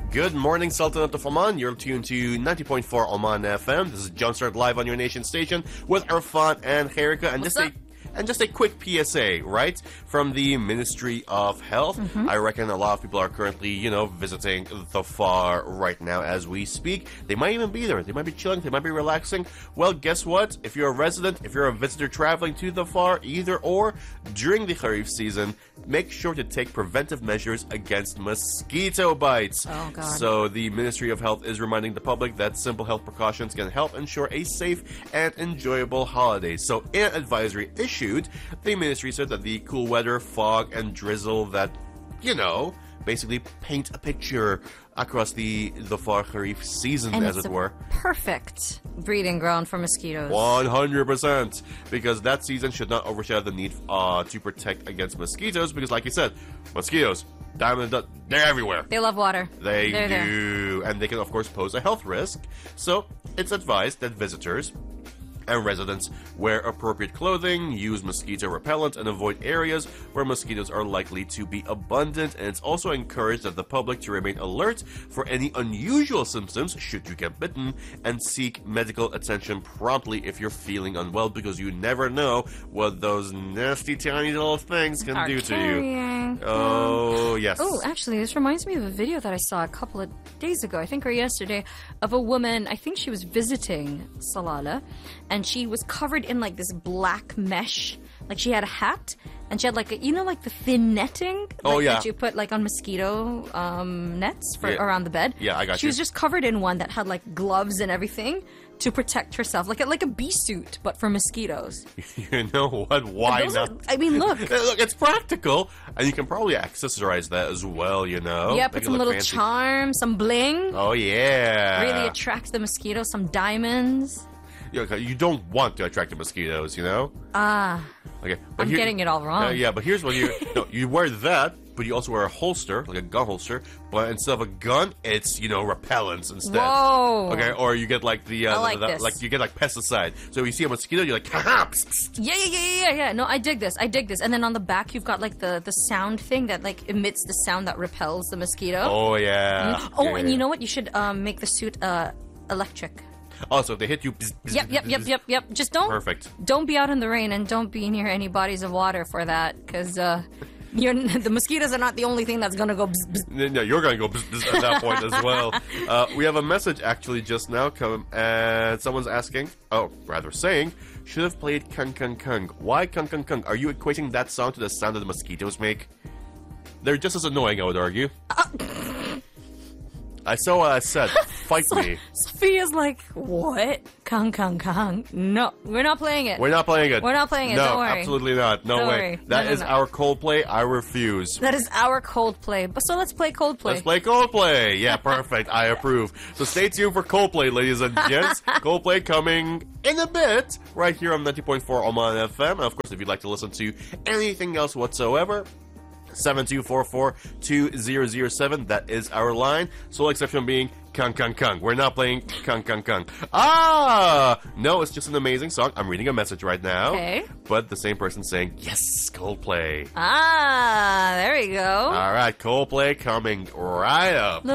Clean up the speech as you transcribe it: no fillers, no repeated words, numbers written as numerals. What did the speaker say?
Good morning, Sultanate of Oman. You're tuned to 90.4 Oman FM. This is Jumpstart live on your nation station with Irfan and Khairika. And just a quick PSA, right? From the Ministry of Health. I reckon a lot of people are currently, visiting Dhofar right now as we speak. They might even be there. They might be chilling. They might be relaxing. Well, guess what? If you're a resident, if you're a visitor traveling to Dhofar, either or, during the Kharif season, make sure to take preventive measures against mosquito bites. Oh, God. So the Ministry of Health is reminding the public that simple health precautions can help ensure a safe and enjoyable holiday. So in an advisory issued, the ministry said that the cool weather, fog, and drizzle that, basically paint a picture across the Dhofar Kharif season, And as it's it were. perfect breeding ground for mosquitoes. 100%. Because that season should not overshadow the need to protect against mosquitoes. Because, like you said, mosquitoes, diamond, they're everywhere. They love water. They They're there. do. And they can, of course, pose a health risk. So, it's advised that visitors and residents wear appropriate clothing, use mosquito repellent, and avoid areas where mosquitoes are likely to be abundant. And it's also encouraged that the public to remain alert for any unusual symptoms should you get bitten, and seek medical attention promptly if you're feeling unwell, because you never know what those nasty tiny little things can Are do to you. carrying. Oh, yes. Oh, actually, this reminds me of a video that I saw a couple of days ago, I think, or yesterday, of a woman. I think she was visiting Salalah, and she was covered in like this black mesh. Like she had a hat, and she had like like the thin netting. Oh, yeah. That you put like on mosquito nets for Yeah. around the bed. Yeah, I got She you. was just covered in one that had like gloves and everything to protect herself, like a bee suit, but for mosquitoes. You know what? Why Those not? are- I mean, look. Look, it's practical, and you can probably accessorize that as well, Yeah, Make put it some look little fancy. charm, some bling. Oh, yeah. Really attract the mosquitoes. Some diamonds. Yeah, okay, you don't want to attract the mosquitoes, Ah, Okay, but I'm getting it all wrong. Yeah, but here's what you wear that, but you also wear a holster, like a gun holster, but instead of a gun, it's repellents instead. Whoa. Okay, or you get like the I like this. like you get like pesticide. So if you see a mosquito, you're like, ha psst, psst. Yeah. No, I dig this. And then on the back, you've got like the sound thing that like emits the sound that repels the mosquito. Oh yeah. Oh, Yeah, and yeah. you know what? You should make the suit electric. Oh, so if they hit you. Bzz, bzz, Yep. bzz, bzz. Just don't. Perfect. Don't be out in the rain, and don't be near any bodies of water for that, because the mosquitoes are not the only thing that's gonna go. Bzz, bzz. No, you're gonna go bzz, bzz at that point as well. We have a message actually just now come, and someone's asking, saying, should have played Kung Kung Kung. Why Kung Kung Kung? Are you equating that song to the sound that the mosquitoes make? They're just as annoying, I would argue. I saw what I said. Fight me. Sophia's like, what? Kung. No, we're not playing it. We're not playing it. We're not playing it, No, don't worry. absolutely not. No Don't way. worry. That No. is our Coldplay. I refuse. That is our Coldplay. But so let's play Coldplay. Let's play Coldplay. Yeah, perfect. I approve. So stay tuned for Coldplay, ladies and gents. Coldplay coming in a bit right here on 90.4 Oman FM. And of course, if you'd like to listen to anything else whatsoever, 7244-2007. That is our line. Sole exception being Kung Kung Kung. We're not playing Kung Kung Kung. No, it's just an amazing song. I'm reading a message right now. Okay. But the same person saying, yes, Coldplay. There we go. All right, Coldplay coming right up.